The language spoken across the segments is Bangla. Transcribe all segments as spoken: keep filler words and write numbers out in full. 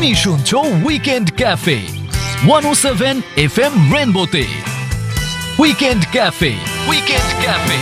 তুমি শুনছো উইকেন্ড ক্যাফে ওয়ান ও seven F M রেনবোতে। Weekend cafe weekend cafe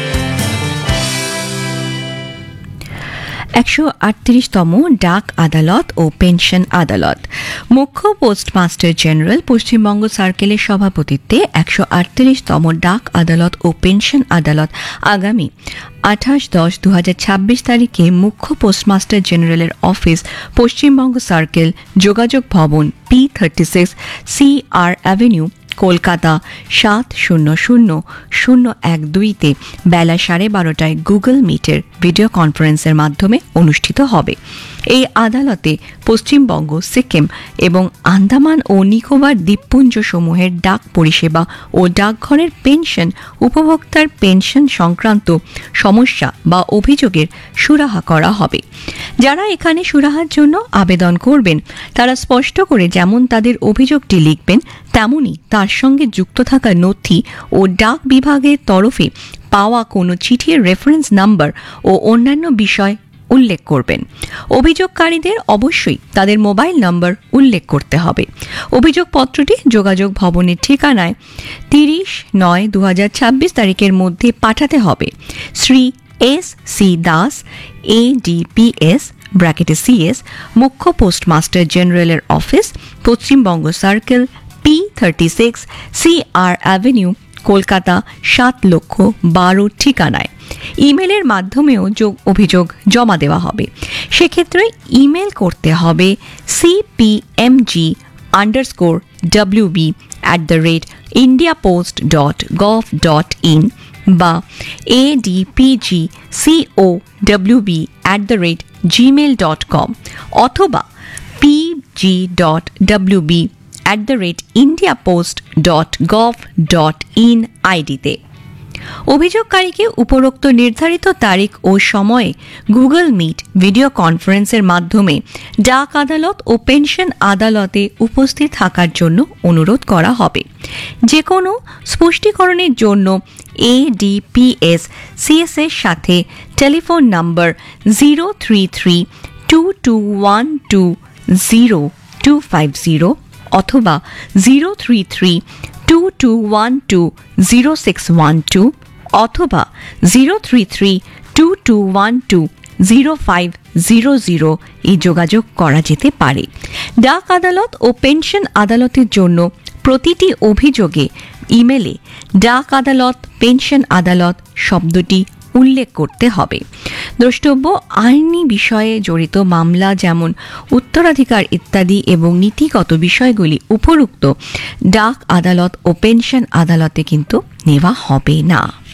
একশো আটত্রিশতম ডাক আদালত ও পেনশন আদালত। মুখ্য পোস্টমাস্টার জেনারেল পশ্চিমবঙ্গ সার্কেলের সভাপতিত্বে একশো আটত্রিশতম ডাক আদালত ও পেনশন আদালত আগামী আঠাশ দশ দু হাজার ছাব্বিশ তারিখে মুখ্য পোস্টমাস্টার জেনারেলের অফিস পশ্চিমবঙ্গ সার্কেল যোগাযোগ ভবন পি থার্টি সিক্স সি আর অ্যাভিনিউ কলকাতা সাত শূন্য শূন্য শূন্য এক দুইতে বেলা সাড়ে বারোটায় গুগল মিটের ভিডিও কনফারেন্সের মাধ্যমে অনুষ্ঠিত হবে। এই আদালতে পশ্চিমবঙ্গ, সিকিম এবং আন্দামান ও নিকোবর দ্বীপপুঞ্জ সমূহের ডাক পরিষেবা ও ডাকঘরের পেনশন উপভোক্তার পেনশন সংক্রান্ত সমস্যা বা অভিযোগের সুরাহা করা হবে। যারা এখানে সুরাহার জন্য আবেদন করবেন তারা স্পষ্ট করে যেমন তাদের অভিযোগটি লিখবেন তেমনি তার সঙ্গে যুক্ত থাকা নথি ও ডাক বিভাগের তরফে পাওয়া কোনো চিঠির রেফারেন্স নাম্বার ও অন্যান্য বিষয় উল্লেখ করবেন। অভিযোগকারীদের অবশ্যই তাদের মোবাইল নম্বর উল্লেখ করতে হবে। অভিযোগপত্রটি যোগাযোগ ভবনের ঠিকানায় তিরিশ নয় দু হাজার ছাব্বিশ তারিখের মধ্যে পাঠাতে হবে। Shri S C Das A D P S ব্র্যাকেটে সিএস মুখ্য পোস্টমাস্টার জেনারেলের office Paschimbanga circle P thirty six C আর অ্যাভিনিউ কলকাতা সাত লক্ষ বারো ঠিকানায়। ইমেলের মাধ্যমেও যোগ অভিযোগ জমা দেওয়া হবে। সেক্ষেত্রে ইমেল করতে হবে সিপিএমজি underscore WB at the rate India post dot gov dot in বা এডিপিজি CO WB at the rate Gmail dot com অথবা PG dot WB at the rate India post dot gov dot in আইডিতে। অভিযোগকারীকে উপরোক্ত নির্ধারিত তারিখ ও সময়ে গুগল মিট ভিডিও কনফারেন্সের মাধ্যমে ডাক আদালত ও পেনশন আদালতে উপস্থিত থাকার জন্য অনুরোধ করা হবে। যে কোনো স্পষ্টীকরণের জন্য এডিপিএস সিএস এর সাথে telephone number zero three three two two one two zero two five zero অথবা zero three three two two one two zero six one two অথবা zero three three two two one two zero five zero zero এই যোগাযোগ করা যেতে পারে। ডাক আদালত ও পেনশন আদালতের জন্য প্রতিটি অভিযোগে ইমেলে ডাক আদালত পেনশন আদালত শব্দটি উল্লেখ করতে হবে। দ্রষ্টব্য আইনি বিষয়ে জড়িত মামলা যেমন উত্তরাধিকার ইত্যাদি এবং নীতিগত বিষয়গুলি উপরোক্ত ডাক আদালত ও পেনশন আদালতে কিন্তু নেওয়া হবে না।